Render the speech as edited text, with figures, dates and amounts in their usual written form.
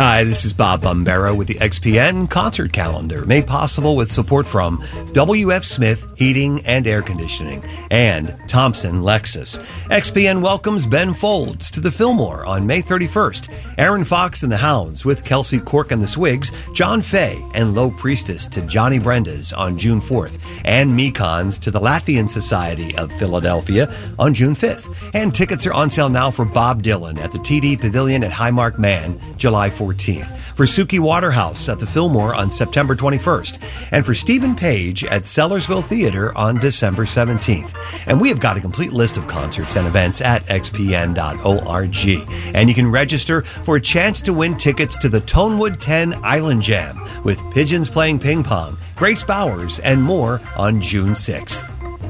Hi, this is Bob Bombero with the XPN Concert Calendar, made possible with support from WF Smith Heating and Air Conditioning and Thompson Lexus. XPN welcomes Ben Folds to the Fillmore on May 31st. Aaron Fox and the Hounds with Kelsey Cork and the Swigs, John Fay and Low Priestess to Johnny Brenda's on June 4th, and Mekons to the Latvian Society of Philadelphia on June 5th. And tickets are on sale now for Bob Dylan at the TD Pavilion at Highmark Man, July 14th. For Suki Waterhouse at the Fillmore on September 21st. And for Stephen Page at Sellersville Theater on December 17th. And we have got a complete list of concerts and events at xpn.org. And you can register for a chance to win tickets to the Tonewood 10 Island Jam with Pigeons playing ping pong, Grace Bowers, and more on June 6th.